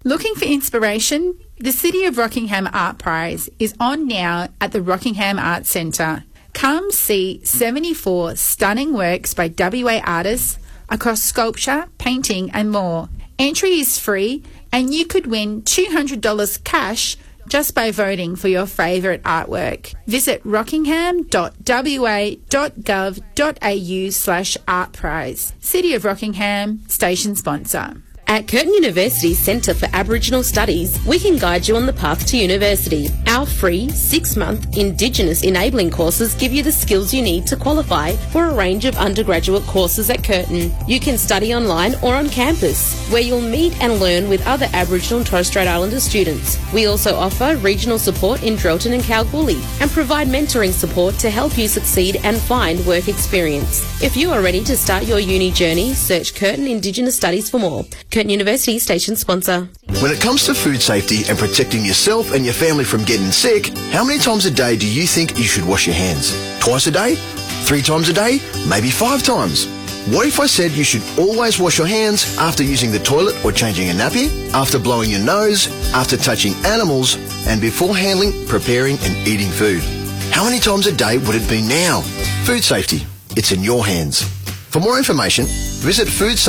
Looking for inspiration? The City of Rockingham Art Prize is on now at the Rockingham Arts Centre. Come see 74 stunning works by WA artists across sculpture, painting and more. Entry is free and you could win $200 cash just by voting for your favourite artwork. Visit rockingham.wa.gov.au/artprize. City of Rockingham, station sponsor. At Curtin University's Centre for Aboriginal Studies, we can guide you on the path to university. Our free 6-month Indigenous Enabling courses give you the skills you need to qualify for a range of undergraduate courses at Curtin. You can study online or on campus, where you'll meet and learn with other Aboriginal and Torres Strait Islander students. We also offer regional support in Drelton and Kalgoorlie and provide mentoring support to help you succeed and find work experience. If you are ready to start your uni journey, search Curtin Indigenous Studies for more. Curtin University station sponsor. When it comes to food safety and protecting yourself and your family from getting sick, how many times a day do you think you should wash your hands? Twice a day? 3 times a day? Maybe 5 times? What if I said you should always wash your hands after using the toilet or changing a nappy, after blowing your nose, after touching animals, and before handling, preparing and eating food? How many times a day would it be now? Food safety. It's in your hands. For more information, visit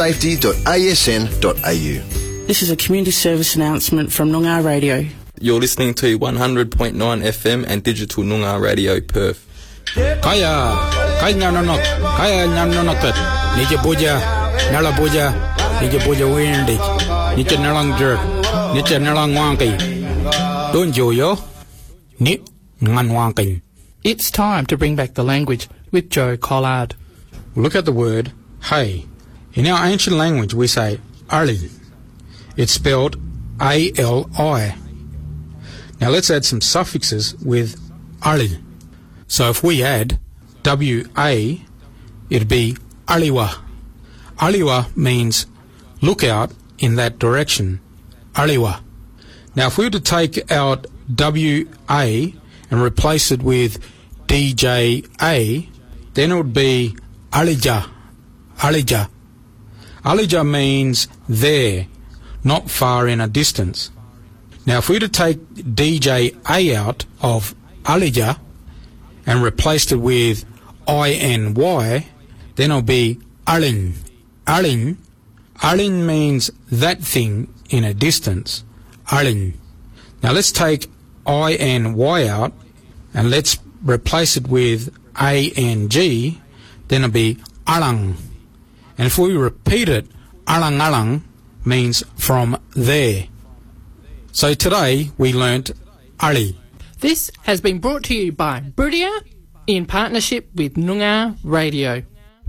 foodsafety.asn.au. This is a community service announcement from Noongar Radio. You're listening to 100.9 FM and digital Noongar Radio Perth. Kaya nanonok, kaya nanonokat. Nije boja, nala boja, nije boja windy. Nije nalang jerk, nije nalang wanky. Don't yo, ni ngan wanky. It's time to bring back the language with Joe Collard. Look at the word hey. In our ancient language we say Ali. It's spelled A-L-I. Now let's add some suffixes with Ali. So if we add W-A, it'd be Aliwa. Aliwa means look out in that direction. Aliwa. Now if we were to take out W-A and replace it with D-J-A, then it would be Alija. Alija. Alija means there, not far in a distance. Now if we were to take DJ-A out of Alija and replaced it with I-N-Y, then it'll be Alin. Alin. Alin means that thing in a distance. Alin. Now let's take I-N-Y out and let's replace it with A-N-G, then it'll be Alang. And if we repeat it, Alang Alang means from there. So today we learnt Ali. This has been brought to you by Brudia in partnership with Noongar Radio.